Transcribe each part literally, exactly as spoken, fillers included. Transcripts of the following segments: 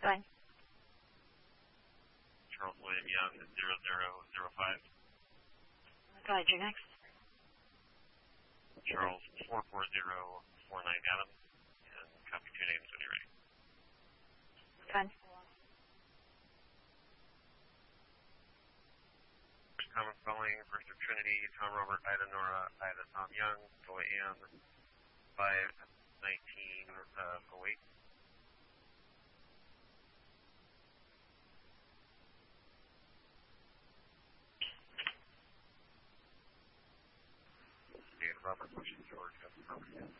Go ahead. Charles William Young, zero zero zero five. Go ahead, you're next. Charles four four zero four nine Adam, and copy two names when you're ready. Go ahead. First common spelling, First of Trinity, Tom Robert, Ida Nora, Ida Tom Young, Go Ann, five nineteen uh, oh eight. David Robert, Bush, George, Robert, yes.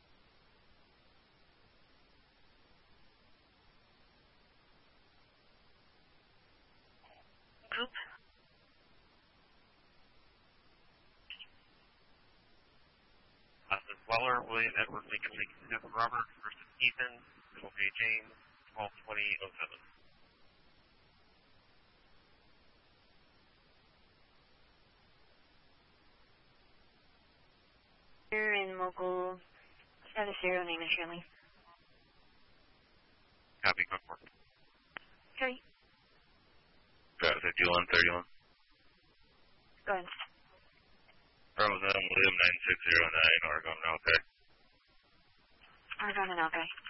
Group. Austin Weller, William Edward Lincoln Lincoln Smith Robert, First of Ethan, Middle J James, twelve twenty oh seven. You're in local seven zero, name and Shirley. Copy, go for it. Okay. Travis fifty-one thirty-one. Go ahead. Rosen, William nine six zero nine, Oregon, okay. Oregon and okay.